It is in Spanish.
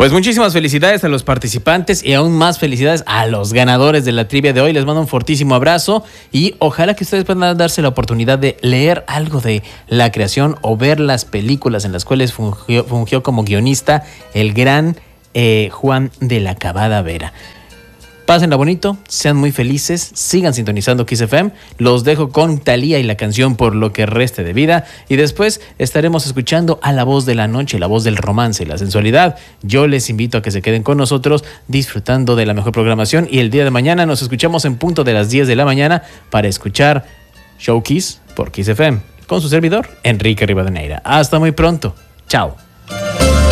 Pues muchísimas felicidades a los participantes y aún más felicidades a los ganadores de la trivia de hoy. Les mando un fortísimo abrazo y ojalá que ustedes puedan darse la oportunidad de leer algo de la creación o ver las películas en las cuales fungió como guionista el gran Juan de la Cabada Vera. Pásenla bonito, sean muy felices, sigan sintonizando Kiss FM. Los dejo con Thalía y la canción Por lo que reste de vida. Y después estaremos escuchando a la voz de la noche, la voz del romance y la sensualidad. Yo les invito a que se queden con nosotros disfrutando de la mejor programación. Y el día de mañana nos escuchamos en punto de las 10 de la mañana para escuchar Show Kiss por Kiss FM con su servidor, Enrique Rivadeneira. Hasta muy pronto. Chao.